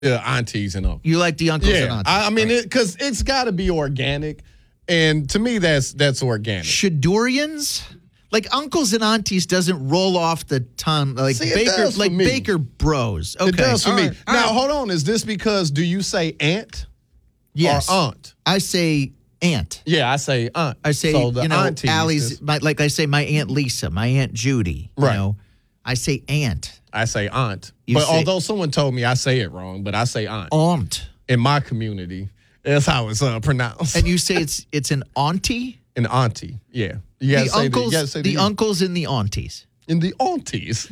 aunties and uncles. You like the uncles and aunties. I mean, because it's got to be organic. And to me, that's organic. Shadurians? Like uncles and aunties doesn't roll off the tongue like Baker Bros. Okay. It does for me. Right. Now, hold on. Is this because do you say aunt yes. or aunt? I say aunt. Yeah, I say aunt. I say, so the Allie's, like I say my Aunt Lisa, my Aunt Judy. Right. You know, I say aunt. I say aunt. You but say, although someone told me I say it wrong, but I say aunt. Aunt. In my community, that's how it's pronounced. And you say it's an auntie? An auntie, yeah. You gotta say the uncles and the aunties. And the aunties.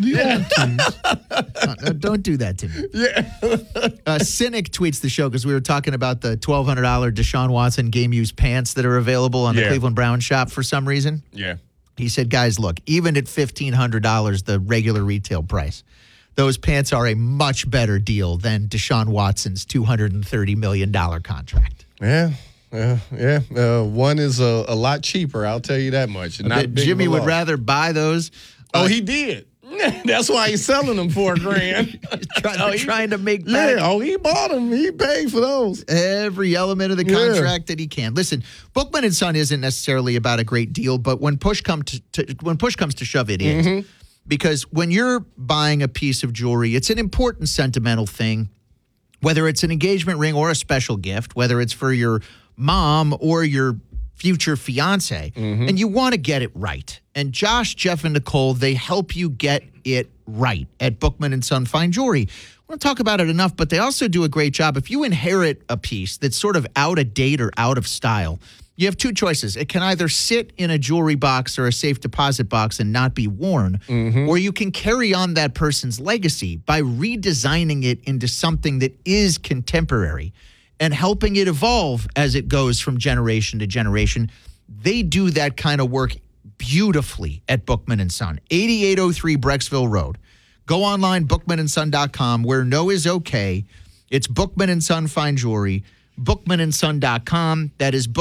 No, don't do that to me. Yeah. Cynic tweets the show because we were talking about the $1,200 Deshaun Watson game-used pants that are available on the Cleveland Brown shop for some reason. Yeah. He said, guys, look, even at $1,500, the regular retail price, those pants are a much better deal than Deshaun Watson's $230 million contract. Yeah. One is a lot cheaper, I'll tell you that much. Not Jimmy would rather buy those. Oh, he did. That's why he's selling them for $1,000. trying to make back. Yeah, he bought them. He paid for those. Every element of the contract that he can. Listen, Bookman & Son isn't necessarily about a great deal, but when push comes to shove, it is. Mm-hmm. Because when you're buying a piece of jewelry, it's an important sentimental thing, whether it's an engagement ring or a special gift, whether it's for your mom or your future fiance, and you want to get it right. And Josh, Jeff, and Nicole, they help you get it right at Bookman & Son Fine Jewelry. We don't talk about it enough, but they also do a great job. If you inherit a piece that's sort of out of date or out of style, you have two choices. It can either sit in a jewelry box or a safe deposit box and not be worn, or you can carry on that person's legacy by redesigning it into something that is contemporary and helping it evolve as it goes from generation to generation. They do that kind of work beautifully at Bookman & Son, 8803 Brecksville Road. Go online, bookmanandson.com, where no is okay. It's Bookman & Son Fine Jewelry, bookmanandson.com. That is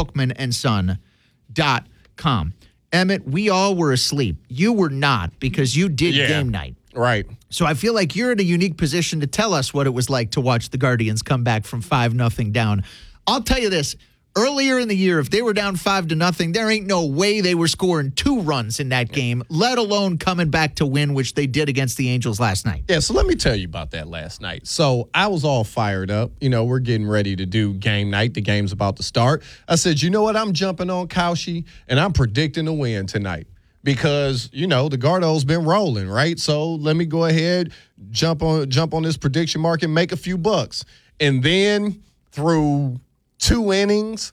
bookmanandson.com. Emmett, we all were asleep. You were not, because you did game night. Right. So I feel like you're in a unique position to tell us what it was like to watch the Guardians come back from 5-0 down. I'll tell you this. Earlier in the year, if they were down 5-0, there ain't no way they were scoring 2 runs in that game, let alone coming back to win, which they did against the Angels last night. Yeah, so let me tell you about that last night. So I was all fired up. You know, we're getting ready to do game night. The game's about to start. I said, you know what? I'm jumping on Cauchy, and I'm predicting a win tonight. Because, you know, the Gardo's been rolling, right? So let me go ahead, jump on this prediction market, make a few bucks. And then through 2 innings,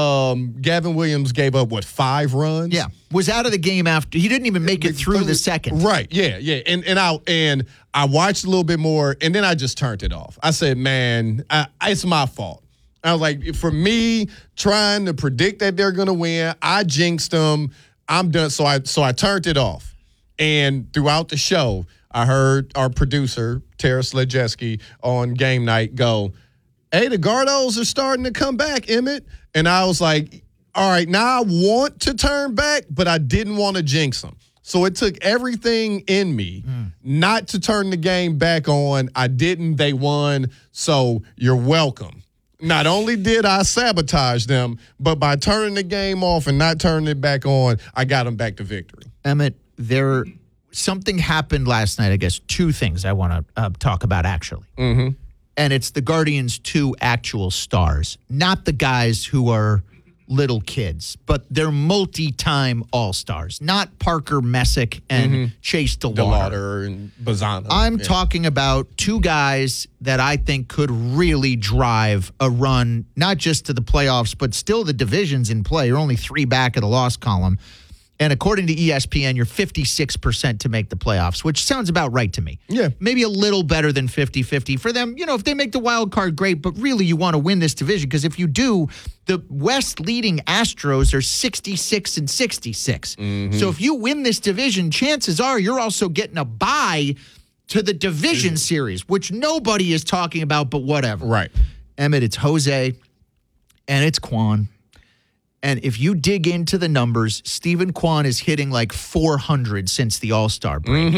Gavin Williams gave up, 5 runs? Yeah. Was out of the game after. He didn't even make it through the second. Right, yeah. And I watched a little bit more, and then I just turned it off. I said, man, it's my fault. I was like, for me, trying to predict that they're going to win, I jinxed them. I'm done. So I turned it off. And throughout the show, I heard our producer, Tara Sledjeski, on game night go, hey, the Gardos are starting to come back, Emmett. And I was like, all right, now I want to turn back, but I didn't want to jinx them. So it took everything in me not to turn the game back on. I didn't. They won. So you're welcome. Not only did I sabotage them, but by turning the game off and not turning it back on, I got them back to victory. Emmett, something happened last night, I guess 2 things I want to talk about, actually. Mm-hmm. And it's the Guardians' 2 actual stars, not the guys who are little kids, but they're multi-time all-stars, not Parker Messick and Chase DeLauder and Bazzano. I'm talking about 2 guys that I think could really drive a run, not just to the playoffs, but still the division's in play. You're only 3 back of the loss column. And according to ESPN, you're 56% to make the playoffs, which sounds about right to me. Yeah. Maybe a little better than 50-50. For them, you know, if they make the wild card, great. But really, you want to win this division because if you do, the West leading Astros are 66 and 66. So if you win this division, chances are you're also getting a bye to the division series, which nobody is talking about, but whatever. Right. Emmett, it's Jose and it's Kwan. And if you dig into the numbers, Stephen Kwan is hitting like 400 since the All-Star break.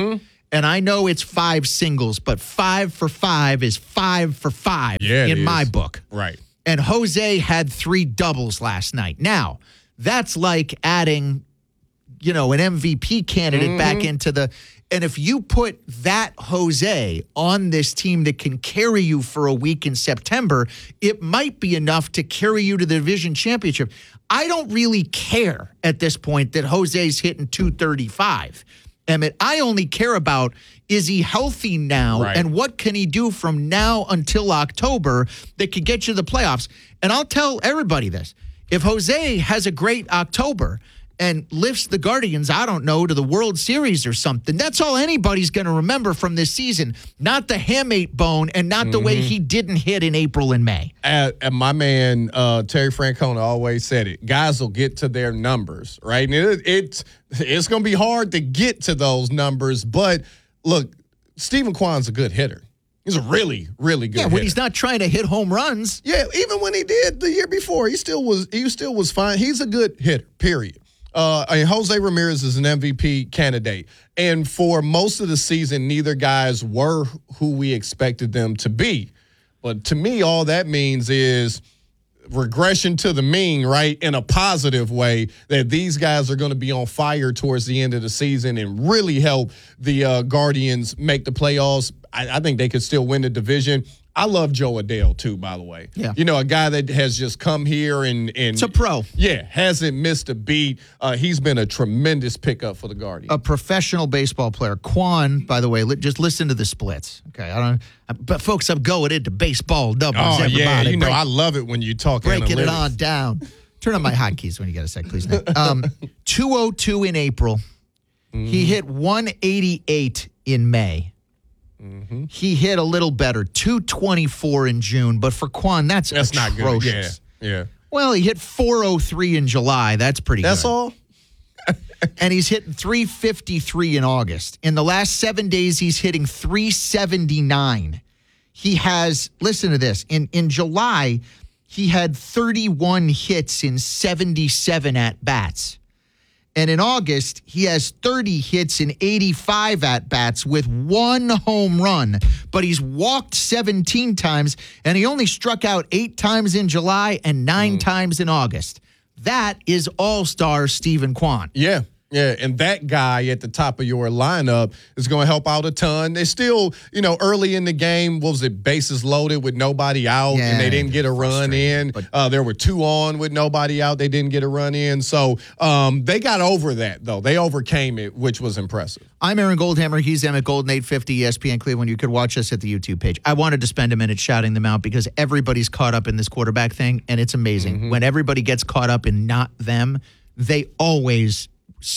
And I know it's 5 singles, but 5 for 5 is 5 for 5 in my book. Right. And Jose had 3 doubles last night. Now, that's like adding, an MVP candidate back into the. And if you put that Jose on this team that can carry you for a week in September, it might be enough to carry you to the division championship. I don't really care at this point that Jose's hitting 235. Emmett, I only care about, is he healthy now? Right. And what can he do from now until October that could get you to the playoffs? And I'll tell everybody this. If Jose has a great October and lifts the Guardians, I don't know, to the World Series or something, that's all anybody's going to remember from this season. Not the hamate bone and not the way he didn't hit in April and May. And my man, Terry Francona, always said it. Guys will get to their numbers, right? And it's going to be hard to get to those numbers. But, look, Stephen Kwan's a good hitter. He's a really, really good hitter. When he's not trying to hit home runs. Yeah, even when he did the year before, he still was fine. He's a good hitter, period. Jose Ramirez is an MVP candidate. And for most of the season, neither guys were who we expected them to be. But to me, all that means is regression to the mean, right, in a positive way, that these guys are going to be on fire towards the end of the season and really help the Guardians make the playoffs. I think they could still win the division. I love Joe Adele, too, by the way. Yeah. A guy that has just come here and It's a pro. Yeah, hasn't missed a beat. He's been a tremendous pickup for the Guardians. A professional baseball player. Kwan, by the way, just listen to the splits. Okay, but folks, I'm going into baseball numbers. Oh, everybody. yeah, I love it when you talk breaking analytics. it on down. Turn on my hotkeys when you get a sec, please, Nick. 202 in April. He hit 188 in May. He hit a little better, 224 in June. But for Kwan, that's not atrocious. good. Yeah. Well, he hit 403 in July. That's pretty good. That's all? And he's hitting 353 in August. In the last 7 days, he's hitting 379. He has, listen to this, in July, he had 31 hits in 77 at-bats. And in August, he has 30 hits in 85 at-bats with 1 home run. But he's walked 17 times, and he only struck out 8 times in July and 9 times in August. That is all-star Stephen Kwan. Yeah. Yeah, and that guy at the top of your lineup is going to help out a ton. They're still, early in the game, what was it, bases loaded with nobody out, and they didn't get a run in. There were 2 on with nobody out. They didn't get a run in. So they got over that, though. They overcame it, which was impressive. I'm Aaron Goldhammer. He's Emmett Golden, 850 ESPN Cleveland. You could watch us at the YouTube page. I wanted to spend a minute shouting them out because everybody's caught up in this quarterback thing, and it's amazing. When everybody gets caught up in not them, they always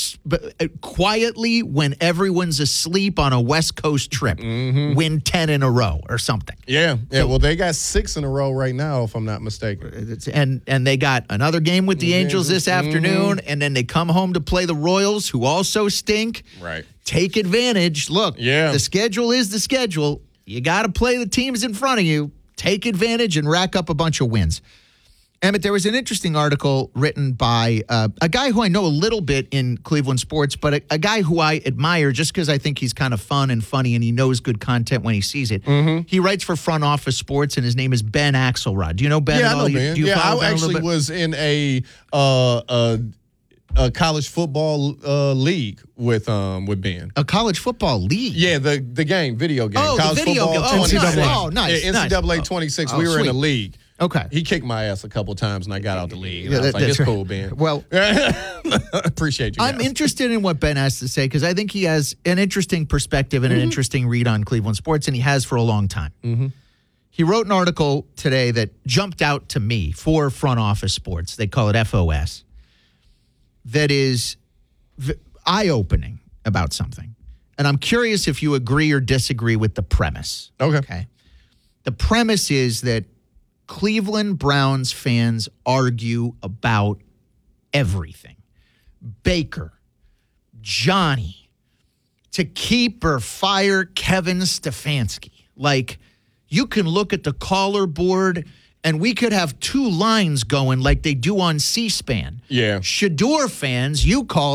quietly, when everyone's asleep on a West Coast trip, win 10 in a row or something. Yeah. Well, they got 6 in a row right now, if I'm not mistaken. And they got another game with the Angels this afternoon, and then they come home to play the Royals, who also stink. Right. Take advantage. Look, the schedule is the schedule. You got to play the teams in front of you. Take advantage and rack up a bunch of wins. Emmett, there was an interesting article written by a guy who I know a little bit in Cleveland sports, but a guy who I admire just because I think he's kind of fun and funny and he knows good content when he sees it. He writes for Front Office Sports, and his name is Ben Axelrod. Do you know Ben at all? I know Ben. Do you follow I Ben actually was in a college football league with Ben. A college football league? Yeah, the game, video game. Oh, college the video game. football, Oh, nice. Yeah, NCAA 26. We were sweet. in a league. Okay. He kicked my ass a couple times, and I got out the league. And Yeah, I was like, it's right. cool, Ben. Well, appreciate you guys. I'm interested in what Ben has to say because I think he has an interesting perspective and an interesting read on Cleveland sports, and he has for a long time. He wrote an article today that jumped out to me for Front Office Sports. They call it FOS. That is eye-opening about something. And I'm curious if you agree or disagree with the premise. Okay. The premise is that Cleveland Browns fans argue about everything. Baker, Johnny, to keep or fire Kevin Stefanski. Like, you can look at the caller board and we could have two lines going like they do on C-SPAN. Yeah. Shador fans, you call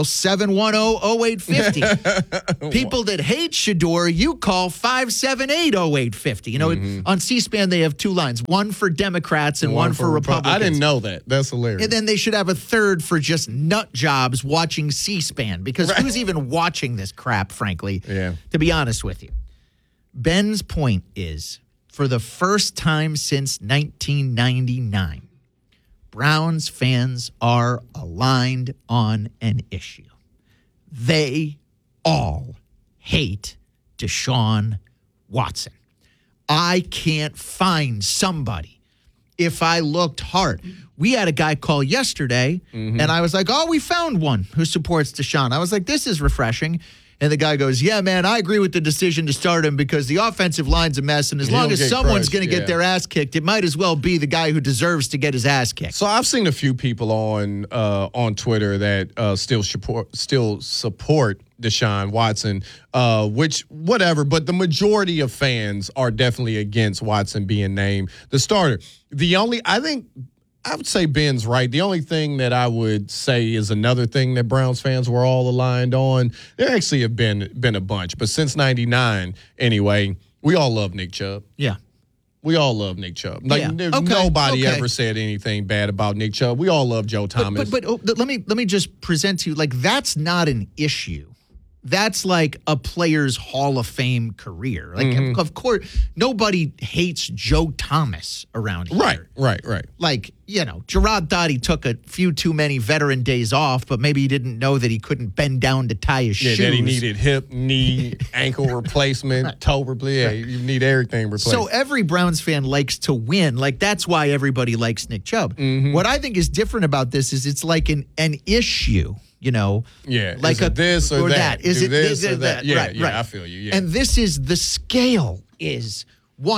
710-0850. People that hate Shador, you call 578-0850. You know, on C-SPAN, they have two lines, one for Democrats and one for Republicans. I didn't know that. That's hilarious. And then they should have a third for just nut jobs watching C-SPAN, because who's even watching this crap, frankly, to be honest with you. Ben's point is, for the first time since 1999, Browns fans are aligned on an issue. They all hate Deshaun Watson. I can't find somebody. If I looked hard, we had a guy call yesterday, and I was like, oh, we found one who supports Deshaun. I was like, this is refreshing. And the guy goes, yeah, man, I agree with the decision to start him because the offensive line's a mess, and as long as someone's going to get their ass kicked, it might as well be the guy who deserves to get his ass kicked. So I've seen a few people on Twitter that still support Deshaun Watson, which whatever, but the majority of fans are definitely against Watson being named the starter. I would say Ben's right. The only thing that I would say is another thing that Browns fans were all aligned on. There actually have been a bunch, but since '99, anyway, we all love Nick Chubb. Yeah. We all love Nick Chubb. Nobody ever said anything bad about Nick Chubb. We all love Joe Thomas. But let me just present to you, like, that's not an issue. That's like a player's Hall of Fame career. Like, of course, nobody hates Joe Thomas around here. Right. Like, you know, Gerard thought he took a few too many veteran days off, but maybe he didn't know that he couldn't bend down to tie his shoes. Yeah, that he needed hip, knee, ankle replacement, toe replacement. Yeah, you need everything replaced. So every Browns fan likes to win. Like, that's why everybody likes Nick Chubb. What I think is different about this is it's like an issue. You know, like this or that. Is it this or that? Yeah, right. I feel you. Yeah. And this is the scale is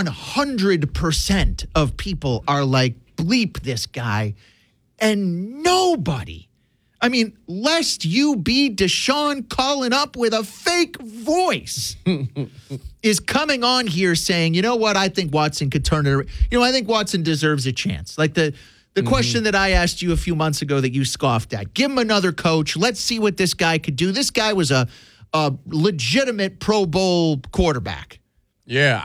100% of people are like, bleep this guy, and nobody. I mean, lest you be Deshaun calling up with a fake voice, is coming on here saying, you know what, I think Watson could turn it around. You know, I think Watson deserves a chance. Like the question that I asked you a few months ago that you scoffed at. Give him another coach. Let's see what this guy could do. This guy was a legitimate Pro Bowl quarterback. Yeah,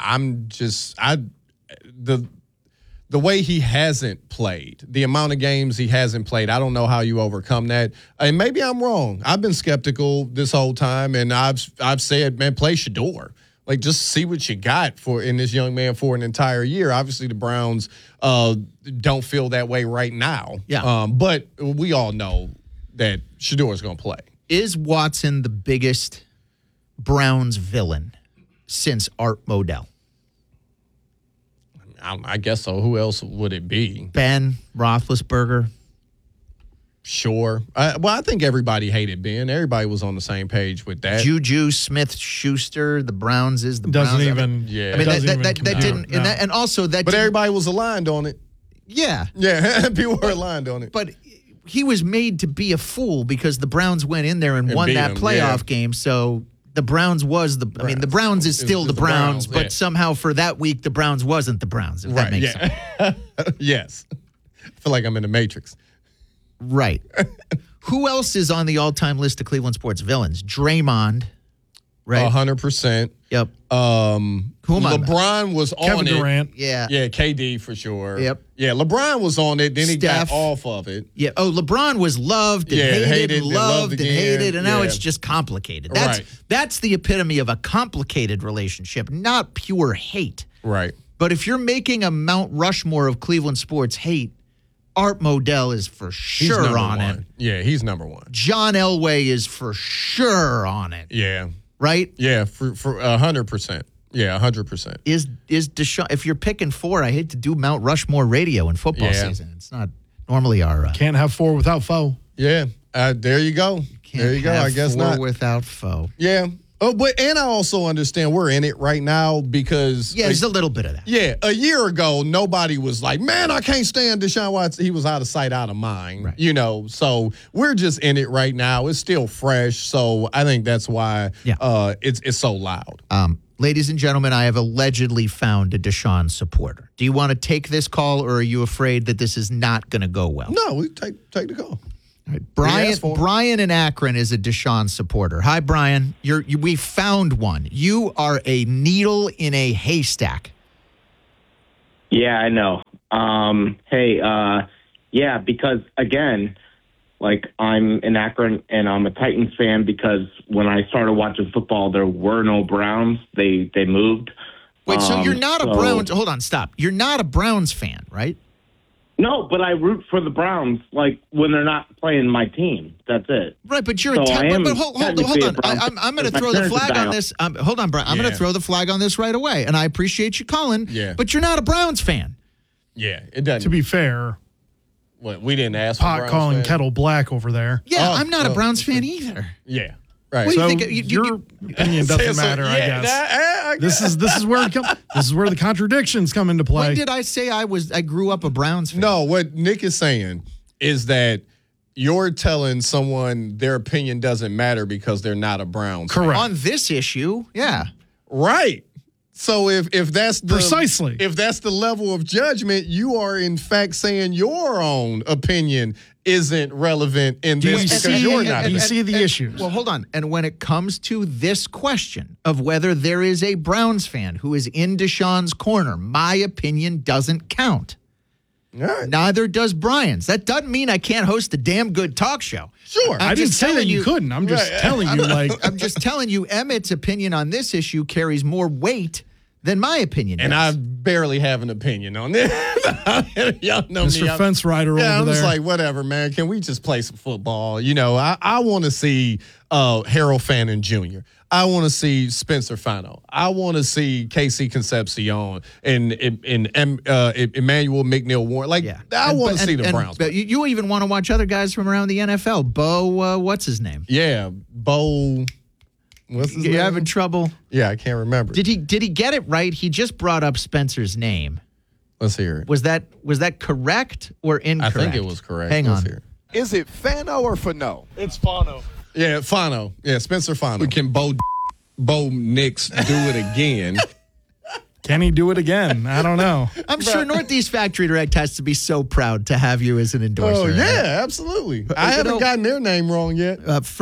the way he hasn't played, the amount of games he hasn't played, I don't know how you overcome that. And maybe I'm wrong. I've been skeptical this whole time, and I've said, man, play Shador. Like, just see what you got in this young man for an entire year. Obviously, the Browns don't feel that way right now. Yeah. But we all know that Shador's going to play. Is Watson the biggest Browns villain since Art Modell? I guess so. Who else would it be? Ben Roethlisberger? Sure. Well, I think everybody hated Ben. Everybody was on the same page with that. Juju Smith-Schuster, the Browns is the doesn't Browns. even. I mean, that didn't. No. And also that. But everybody was aligned on it. Yeah. Yeah. People were aligned on it. But he was made to be a fool because the Browns went in there and won that playoff game. So the Browns was the. I mean, the Browns is still the Browns, but somehow for that week the Browns wasn't the Browns. If that makes sense. Yes. I feel like I'm in the Matrix. Right. Who else is on the all-time list of Cleveland sports villains? Draymond, right? 100%. Yep. LeBron was on Kevin Durant. Yeah. Yeah, KD for sure. Yep. Yeah, LeBron was on it, then Steph. He got off of it. Yeah. Oh, LeBron was loved and hated and loved and hated, and now it's just complicated. That's the epitome of a complicated relationship, not pure hate. Right. But if you're making a Mount Rushmore of Cleveland sports hate, Art Modell is for sure on it. Yeah, he's number one. John Elway is for sure on it. Yeah. Right? Yeah, for 100%. Yeah, 100%. Is Deshaun, if you're picking four, I hate to do Mount Rushmore radio in football season. It's not normally our... Can't have four without foe. Yeah, there you go. There you go. I guess four not. Without foe. Yeah. Oh, and I also understand we're in it right now because there's a little bit of that. Yeah, a year ago, nobody was like, man, I can't stand Deshaun Watson. He was out of sight, out of mind, right. So we're just in it right now. It's still fresh, so I think that's why it's so loud. Ladies and gentlemen, I have allegedly found a Deshaun supporter. Do you want to take this call, or are you afraid that this is not going to go well? No, we take the call. All right. Brian in Akron is a Deshaun supporter. Hi, Brian. We found one. You are a needle in a haystack. Yeah, I know. Because again, like I'm in Akron and I'm a Titans fan because when I started watching football, there were no Browns. They moved. Wait, so you're not a Browns? Hold on, stop. You're not a Browns fan, right? No, but I root for the Browns, like, when they're not playing my team. That's it. Right, but you're but hold on. I'm going to throw the flag on this. Hold on, Brian. I'm going to throw the flag on this right away, and I appreciate you calling, but you're not a Browns fan. Yeah, it doesn't. To be fair, we didn't ask for pot calling fan? Kettle black over there. Yeah, I'm not a Browns fan either. Yeah. Right. So your opinion doesn't matter, I guess. This is where it comes. This is where the contradictions come into play. When did I say I grew up a Browns fan? No, what Nick is saying is that you're telling someone their opinion doesn't matter because they're not a Browns fan. Correct. On this issue, yeah. Right. So if that's precisely if that's the level of judgment, you are in fact saying your own opinion isn't relevant in this because you're not. You see the issues. Well, hold on. And when it comes to this question of whether there is a Browns fan who is in Deshaun's corner, my opinion doesn't count. Right. Neither does Brian's. That doesn't mean I can't host a damn good talk show. Sure. I didn't say that you couldn't. I'm just telling you, I'm just telling you, Emmett's opinion on this issue carries more weight than my opinion does. And I barely have an opinion on this. Y'all know Mr. me. Fence Rider over there. I'm just like, whatever, man. Can we just play some football? I want to see Harold Fannin Jr. I want to see Spencer Fano. I want to see Casey Concepcion and Emmanuel McNeil Warren. I want to see the Browns. But you even want to watch other guys from around the NFL. Bo, what's his name? Yeah, Bo. What's his name? You're having trouble? Yeah, I can't remember. Did he get it right? He just brought up Spencer's name. Let's hear it. Was that correct or incorrect? I think it was correct. Hang on. Hear it. Is it Fano or Fano? It's Fano. Yeah, Fano. Yeah, Spencer Fano. Can Bo Nix do it again? Can he do it again? I don't know. I'm sure Northeast Factory Direct has to be so proud to have you as an endorser. Oh, yeah, absolutely. I haven't gotten their name wrong yet.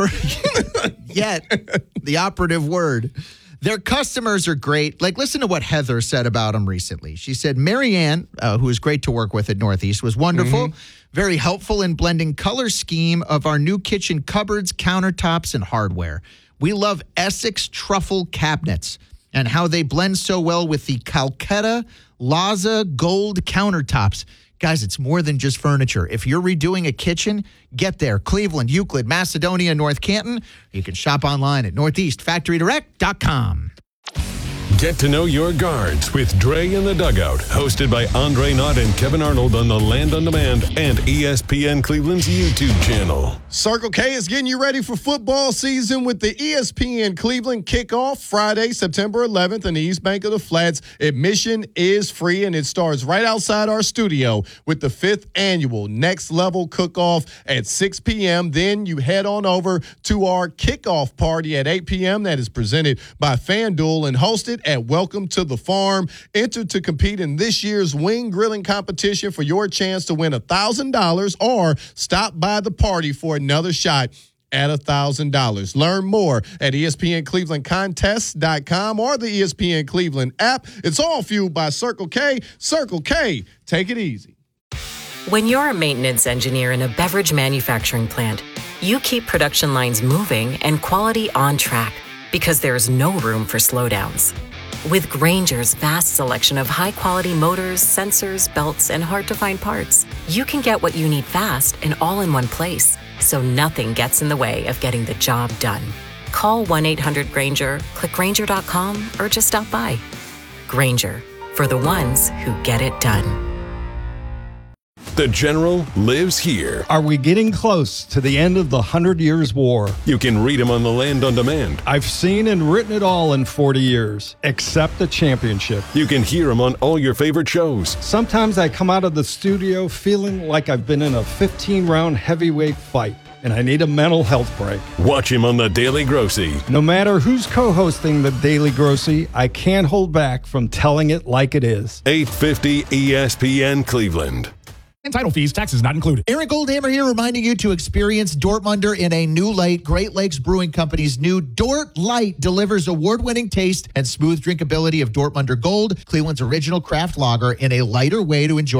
Yet, the operative word. Their customers are great. Like, listen to what Heather said about them recently. She said, Marianne, who is great to work with at Northeast, was wonderful, very helpful in blending color scheme of our new kitchen cupboards, countertops, and hardware. We love Essex truffle cabinets and how they blend so well with the Calcutta Laza gold countertops. Guys, it's more than just furniture. If you're redoing a kitchen, get there. Cleveland, Euclid, Macedonia, North Canton. You can shop online at northeastfactorydirect.com. Get to know your guards with Dre in the Dugout, hosted by Andre Knott and Kevin Arnold on the Land on Demand and ESPN Cleveland's YouTube channel. Circle K is getting you ready for football season with the ESPN Cleveland kickoff Friday, September 11th in the East Bank of the Flats. Admission is free, and it starts right outside our studio with the 5th annual Next Level Cook-Off at 6 p.m. Then you head on over to our kickoff party at 8 p.m. that is presented by FanDuel and hosted at Welcome to the Farm. Enter to compete in this year's wing grilling competition for your chance to win $1,000 or stop by the party for another shot at $1,000. Learn more at ESPNClevelandContests.com or the ESPN Cleveland app. It's all fueled by Circle K. Circle K, take it easy. When you're a maintenance engineer in a beverage manufacturing plant, you keep production lines moving and quality on track because there's no room for slowdowns. With Grainger's vast selection of high-quality motors, sensors, belts, and hard-to-find parts, you can get what you need fast and all in one place, so nothing gets in the way of getting the job done. Call 1-800-GRAINGER, click Grainger.com, or just stop by. Grainger, for the ones who get it done. The General lives here. Are we getting close to the end of the 100 Years' War? You can read him on the Land on Demand. I've seen and written it all in 40 years, except the championship. You can hear him on all your favorite shows. Sometimes I come out of the studio feeling like I've been in a 15-round heavyweight fight, and I need a mental health break. Watch him on The Daily Grossy. No matter who's co-hosting The Daily Grossy, I can't hold back from telling it like it is. 850 ESPN Cleveland. And title fees, taxes not included. Eric Goldhammer here, reminding you to experience Dortmunder in a new light. Great Lakes Brewing Company's new Dort Light delivers award-winning taste and smooth drinkability of Dortmunder Gold, Cleveland's original craft lager, in a lighter way to enjoy